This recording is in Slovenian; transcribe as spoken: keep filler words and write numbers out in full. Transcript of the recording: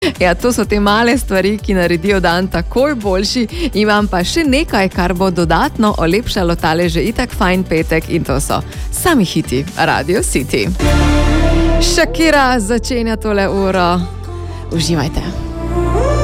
Ja, to so te male stvari, ki naredijo dan takoj boljši. Imam pa še nekaj, kar bo dodatno olepšalo tale že itak fajn petek in to so sami hiti Radio City. Shakira začenja tole uro. Uživajte.